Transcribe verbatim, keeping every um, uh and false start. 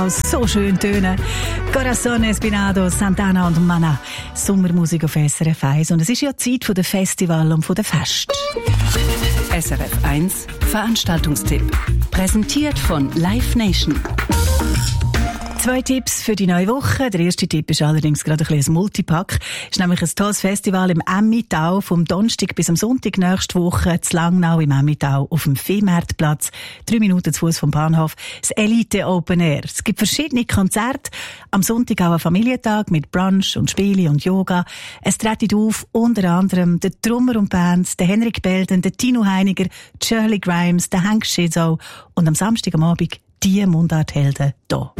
So schön tönen. Corazón Espinado, Santana und Mana. Sommermusik auf S R F eins. Und es ist ja Zeit für den Festival und für den Fest. S R F eins Veranstaltungstipp. Präsentiert von Live Nation. Zwei Tipps für die neue Woche. Der erste Tipp ist allerdings gerade ein bisschen ein Multipack. Es ist nämlich ein tolles Festival im Emmitau vom Donnerstag bis am Sonntag nächste Woche zu Langnau im Emmitau auf dem Viehmarktplatz. Drei Minuten zu Fuß vom Bahnhof. Das Elite Open Air. Es gibt verschiedene Konzerte. Am Sonntag auch ein Familientag mit Brunch und Spiele und Yoga. Es treten auf unter anderem der Drummer und Band, der Henrik Belden, der Tino Heiniger, Shirley Grimes, der Hank Schizow und am Samstag am Abend die Mundarthelden hier.